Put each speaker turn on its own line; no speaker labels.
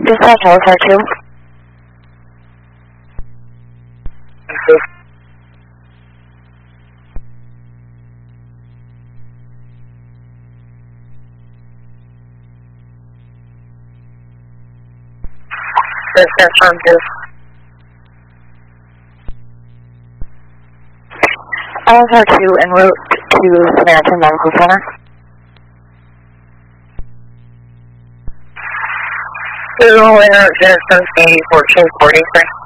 Dispatch Avatar 2.
Dispatch on 2.
Avatar 2 en route to Samaritan Medical Center.
Physical interference 1443.